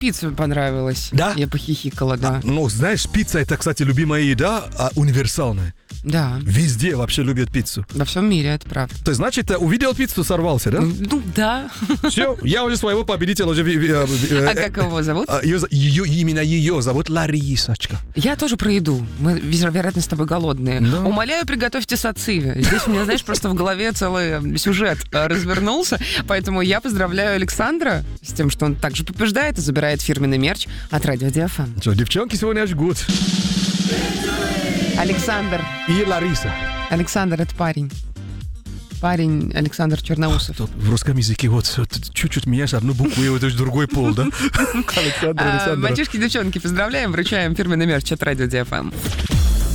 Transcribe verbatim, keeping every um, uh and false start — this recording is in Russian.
пицца понравилась. Да? Я похихикала, да. А, ну, знаешь, пицца это, кстати, любимая еда, а универсальная. Да. Везде вообще любят пиццу. Во всем мире, это правда. То есть, значит, увидел пиццу, сорвался, да? Ну, да. Все, я уже своего победителя уже... А как его зовут? Ее, ее, именно ее зовут Ларисочка. Я тоже про еду. Мы, вероятно, с тобой голодные. Да. Умоляю, приготовьте сациви. Здесь у меня, знаешь, просто в голове целый сюжет развернулся. Поэтому я поздравляю Александра с тем, что он также побеждает и забирает фирменный мерч от Радио Диафан. Что, девчонки сегодня жгут. Александр. И Лариса. Александр — это парень. Парень Александр Черноусов. Тут в русском языке вот чуть-чуть меняешь одну букву, и вот другой пол, да? Александр, А, Александр. мальчишки, девчонки, поздравляем, вручаем фирменный мерч от Радио Диафан.